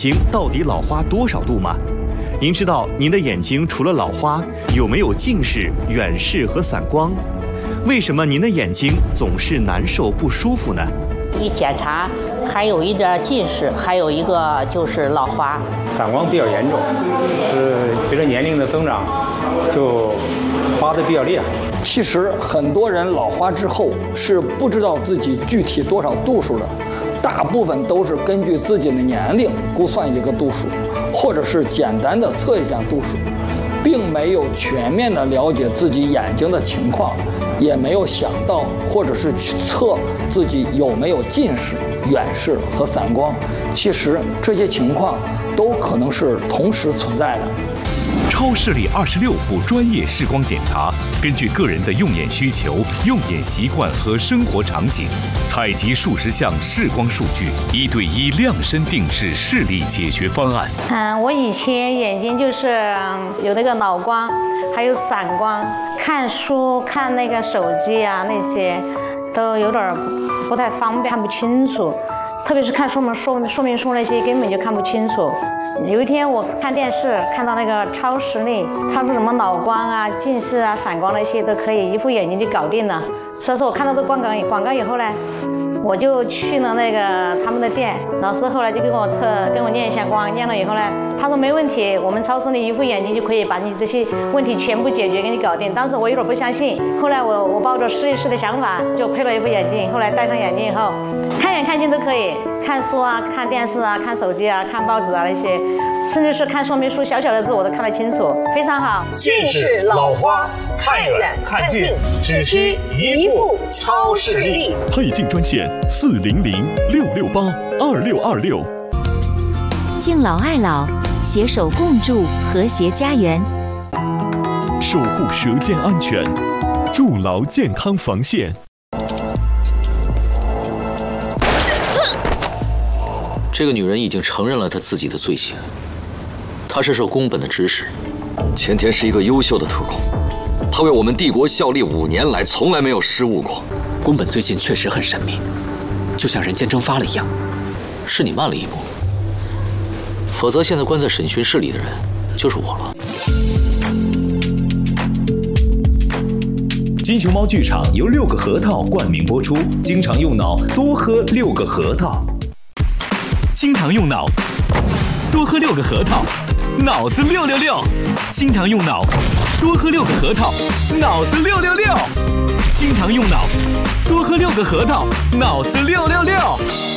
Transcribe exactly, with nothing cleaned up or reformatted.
睛到底老花多少度吗？您知道您的眼睛除了老花，有没有近视、远视和散光？为什么您的眼睛总是难受不舒服呢？ 一检查还有一点近视，还有一个就是老花， 散光比较严重，是随着年龄的增长，就花的比较厉害。 其实很多人老花之后是不知道自己具体多少度数的，大部分都是根据自己的年龄估算一个度数，或者是简单的测一下度数，并没有全面的了解自己眼睛的情况，也没有想到或者是去测自己有没有近视、远视和散光。其实这些情况都可能是同时存在的。 超视力二十六步专业视光检查，根据个人的用眼需求、用眼习惯和生活场景，采集数十项视光数据，一对一量身定制视力解决方案。 嗯，我以前眼睛就是有那个老光，还有散光，看书、看那个手机啊那些，都有点不太方便，看不清楚。特别是看说明说说明书那些，根本就看不清楚。有一天我看电视看到那个超视力，他说什么老光啊、近视啊、散光那些都可以，一副眼睛就搞定了。所以说我看到这广告广告以后呢，我就去了那个他们的店，老师后来就给我测，给我验一下光，验了以后呢，他说没问题，我们超视力一副眼睛就可以把你这些问题全部解决，给你搞定。当时我有点不相信，后来我我抱着试一试的想法，就配了一副眼镜。后来戴上眼镜以后，看远看近都可以，看书啊、看电视啊、看手机啊、看报纸啊那些，甚至是看说明书小小的字我都看得清楚，非常好。 近视、老花，看远看近，只需一副超视力。 配镜专线四零零六六八二六二六。 敬老爱老，携手共筑和谐家园， 守护舌尖安全，筑牢健康防线。 这个女人已经承认了她自己的罪行，她是受宫本的指使。 前田是一个优秀的特工，他为我们帝国效力五年来，从来没有失误过。 宫本最近确实很神秘，就像人间蒸发了一样。是你慢了一步，否则现在关在审讯室里的人就是我了。 金熊猫剧场由六个核桃冠名播出，经常用脑，多喝六个核桃。 经常用脑，多喝六个核桃，脑子六六六。经常用脑，多喝六个核桃，脑子六六六。经常用脑，多喝六个核桃，脑子六六六。